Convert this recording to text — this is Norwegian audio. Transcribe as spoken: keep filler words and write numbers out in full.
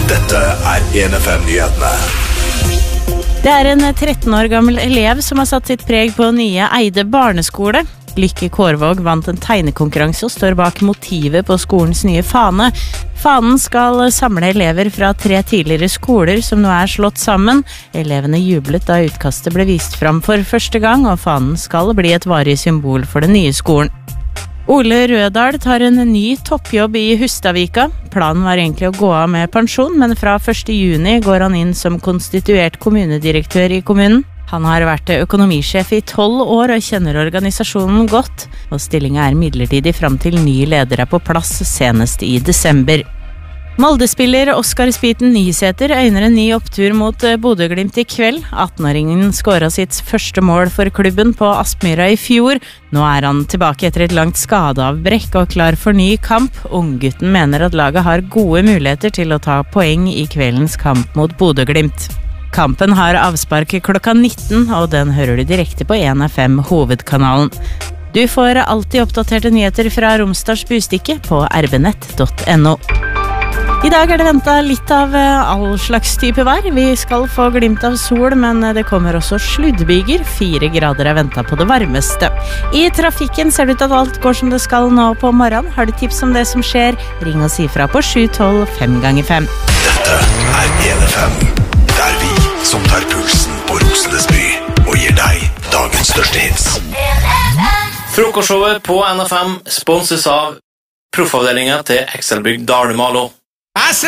Dette er en F M-nyhetene. Det er en tretten år gammel elev som har satt sitt preg på nye Eide barneskole. Lykke Kårvåg vant en tegnekonkurranse og står bak motivet på skolens nye fane. Fanen skal samle elever fra tre tidligere skoler som nå er slått sammen. Elevene jublet da utkastet ble vist fram for første gang, og fanen skal bli et varig symbol for den nye skolen. Ole Rødal tar en ny toppjobb i Hustadvika. Planen var egentlig å gå av med pensjon, men fra første juni går han inn som konstituert kommunedirektør i kommunen. Han har vært økonomisjef i tolv år og kjenner organisasjonen godt, og stillingen er midlertidig fram til ny leder er på plass senest i desember. Molde-spiller Oskar Spiten Nysæter øyner en ny opptur mot Bodø-Glimt i kveld. atten-åringen skåret sitt første mål for klubben på Aspmyra i fjor. Nå er han tilbake etter et langt skadeavbrekk og klar for ny kamp. Unggutten mener at laget har gode muligheter til å ta poeng i kveldens kamp mot Bodø-Glimt. Kampen har avspark klokka nitten, og den hører du direkte på en F M hovedkanalen. Du får alltid oppdaterte nyheter fra Romsdals Bustikke på r b nett punktum n o. I dag er det ventet litt av all slags type vær. Vi skal få glimt av sol, men det kommer også sluddbyger. Fire grader er ventet på det varmeste. I trafikken ser det ut at alt går som det skal nå på morgenen. Har du tips om det som skjer? Ring og si fra på sju tolv fem ganger fem. Dette er en F M. Det er vi som tar pulsen på Rosenes by og gir deg dagens største hits. Frokostshowet på N F M sponses av proffavdelingen til Excelbygg Dalmalo.